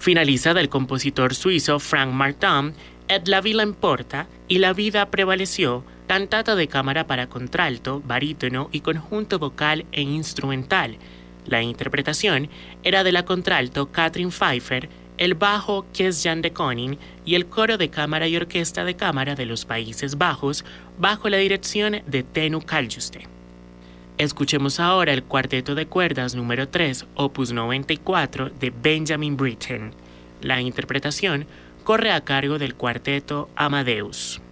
Finaliza del compositor suizo Frank Martin, Et la vie l'emporta y La vida prevaleció, cantata de cámara para contralto, barítono y conjunto vocal e instrumental. La interpretación era de la contralto Catherine Pfeiffer, el bajo Kees-Jan de Koning y el coro de cámara y orquesta de cámara de los Países Bajos bajo la dirección de Tenu Kaljuste. Escuchemos ahora el cuarteto de cuerdas número 3, opus 94 de Benjamin Britten. La interpretación corre a cargo del cuarteto Amadeus.